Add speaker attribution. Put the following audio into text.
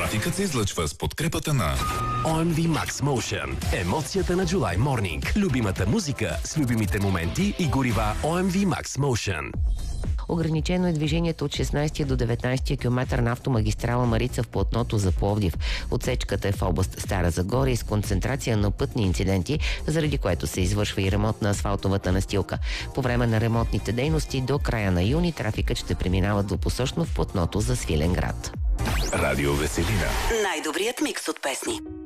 Speaker 1: Трафикът се излъчва с подкрепата на
Speaker 2: OMV Max Motion. Емоцията на July Morning. Любимата музика с любимите моменти и горива OMV Max Motion.
Speaker 3: Ограничено е движението от 16 до 19 км на автомагистрала Марица в платното за Пловдив. Отсечката е в област Стара Загора и с концентрация на пътни инциденти, заради което се извършва и ремонт на асфалтовата настилка. По време на ремонтните дейности до края на юни трафикът ще преминава двупосочно в платното за Свиленград.
Speaker 1: Радио Веселина.
Speaker 4: Най-добрият микс от песни.